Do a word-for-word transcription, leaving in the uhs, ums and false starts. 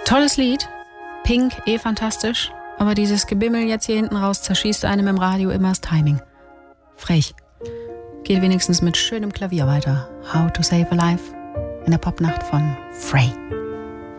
Tolles Lied. Pink, eh fantastisch. Aber dieses Gebimmel jetzt hier hinten raus zerschießt einem im Radio immer das Timing. Frech. Geht wenigstens mit schönem Klavier weiter. How to Save a Life in der Popnacht von Frey.